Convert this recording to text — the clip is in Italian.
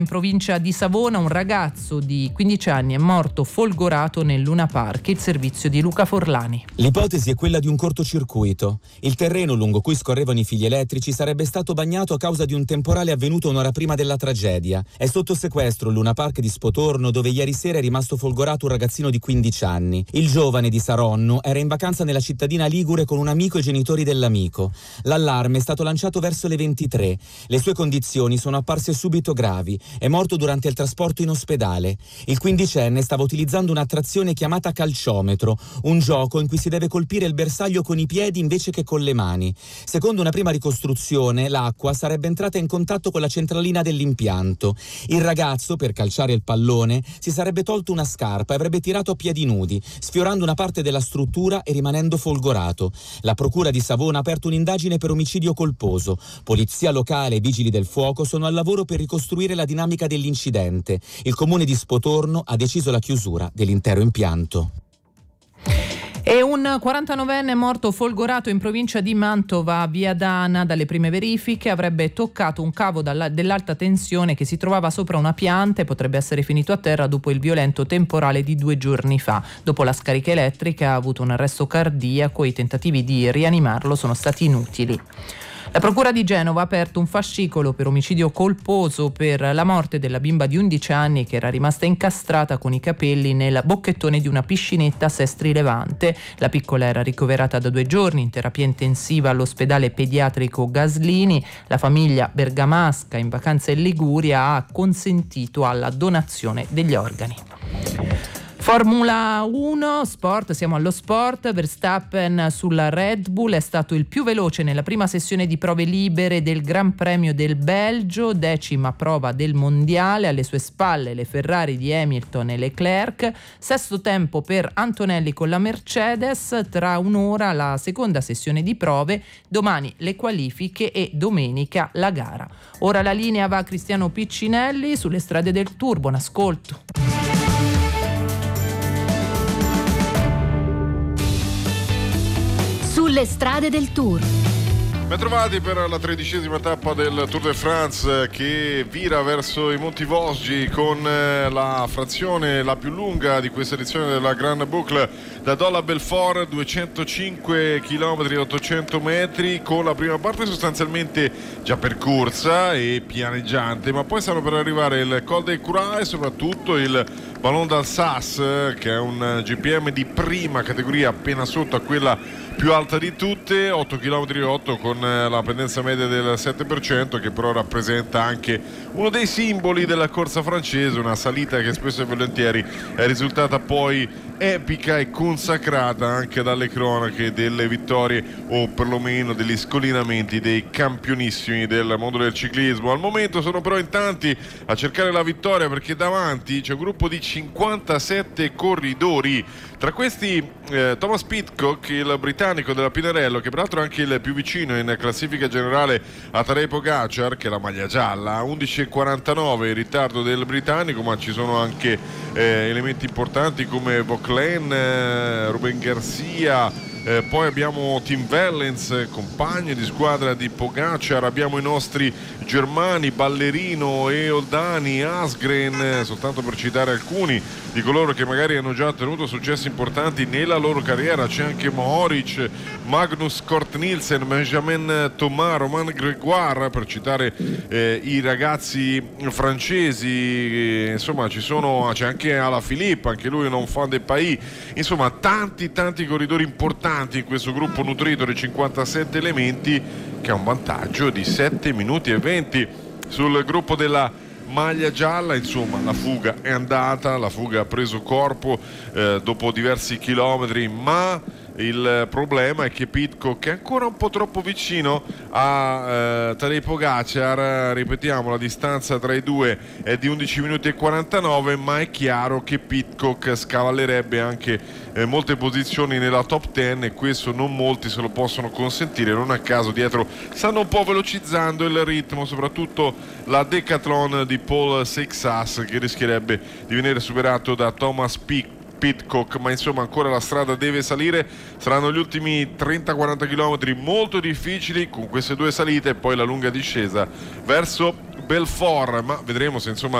In provincia di Savona un ragazzo di 15 anni è morto folgorato nel Luna Park, il servizio di Luca Forlani. L'ipotesi è quella di un cortocircuito. Il terreno lungo cui scorrevano i fili elettrici sarebbe stato bagnato a causa di un temporale avvenuto un'ora prima della tragedia. È sotto sequestro il Luna Park di Spotorno, dove ieri sera è rimasto folgorato un ragazzino di 15 anni. Il giovane di Saronno era in vacanza nella cittadina ligure con un amico e i genitori dell'amico. L'allarme è stato lanciato verso le 23. Le sue condizioni sono apparse subito gravi. È morto durante il trasporto in ospedale. Il quindicenne stava utilizzando un'attrazione chiamata calciometro, un gioco in cui si deve colpire il bersaglio con i piedi invece che con le mani. Secondo una prima ricostruzione, l'acqua sarebbe entrata in contatto con la centralina dell'impianto. Il ragazzo, per calciare il pallone, si sarebbe tolto una scarpa e avrebbe tirato a piedi nudi, sfiorando una parte della struttura e rimanendo folgorato. La procura di Savona ha aperto un'indagine per omicidio colposo. Polizia locale e vigili del fuoco sono al lavoro per ricostruire la dinamica dell'incidente. Il comune di Spotorno ha deciso la chiusura dell'intero impianto. E un 49enne morto folgorato in provincia di Mantova a Via Dana. Dalle prime verifiche avrebbe toccato un cavo dell'alta tensione che si trovava sopra una pianta e potrebbe essere finito a terra dopo il violento temporale di 2 giorni fa. Dopo la scarica elettrica ha avuto un arresto cardiaco e i tentativi di rianimarlo sono stati inutili. La Procura di Genova ha aperto un fascicolo per omicidio colposo per la morte della bimba di 11 anni che era rimasta incastrata con i capelli nel bocchettone di una piscinetta a Sestri Levante. La piccola era ricoverata da 2 giorni in terapia intensiva all'ospedale pediatrico Gaslini. La famiglia bergamasca in vacanza in Liguria ha consentito alla donazione degli organi. Formula 1, sport, siamo allo sport. Verstappen sulla Red Bull è stato il più veloce nella prima sessione di prove libere del Gran Premio del Belgio, 10ª prova del mondiale, alle sue spalle le Ferrari di Hamilton e Leclerc, 6° tempo per Antonelli con la Mercedes, tra un'ora la seconda sessione di prove, domani le qualifiche e domenica la gara. Ora la linea va a Cristiano Piccinelli sulle strade del Tour, buon ascolto. Sulle strade del Tour. Bentrovati per la 13ª tappa del Tour de France che vira verso i Monti Vosgi con la frazione la più lunga di questa edizione della Grande Boucle da Dol a Belfort, 205 km e 800 metri, con la prima parte sostanzialmente già percorsa e pianeggiante, ma poi stanno per arrivare il Col de Curat e soprattutto il Ballon d'Alsace, che è un GPM di prima categoria appena sotto a quella più alta di tutte, 8 km e 8 con la pendenza media del 7%, che però rappresenta anche uno dei simboli della corsa francese, una salita che spesso e volentieri è risultata poi epica e consacrata anche dalle cronache delle vittorie o perlomeno degli scollinamenti dei campionissimi del mondo del ciclismo. Al momento sono però in tanti a cercare la vittoria, perché davanti c'è un gruppo di 57 corridori. Tra questi Thomas Pidcock, il britannico della Pinarello, che peraltro è anche il più vicino in classifica generale a Tadej Pogacar, che è la maglia gialla, 11,49 in ritardo del britannico, ma ci sono anche elementi importanti come Vauclain, Ruben Garcia, poi abbiamo Tim Wellens, compagno di squadra di Pogacar, abbiamo i nostri germani Ballerino e Oldani, Asgren, soltanto per citare alcuni di coloro che magari hanno già ottenuto successi importanti nella loro carriera. C'è anche Mohoric, Magnus Cort Nielsen, Benjamin Thomas, Romain Grégoire, per citare i ragazzi francesi. Insomma c'è anche Alaphilippe, anche lui un fan del Pays. Insomma tanti corridori importanti in questo gruppo nutrito di 57 elementi, che ha un vantaggio di 7 minuti e 20 sul gruppo della maglia gialla. Insomma la fuga è andata, la fuga ha preso corpo dopo diversi chilometri, ma il problema è che Pidcock è ancora un po' troppo vicino a Tadej Pogacar. Ripetiamo, la distanza tra i due è di 11 minuti e 49, ma è chiaro che Pidcock scavallerebbe anche molte posizioni nella top 10, e questo non molti se lo possono consentire. Non a caso dietro stanno un po' velocizzando il ritmo, soprattutto la Decathlon di Paul Seixas, che rischierebbe di venire superato da Thomas Pidcock Pidcock, ma insomma ancora la strada deve salire, saranno gli ultimi 30-40 km molto difficili con queste due salite e poi la lunga discesa verso Belfort, ma vedremo se insomma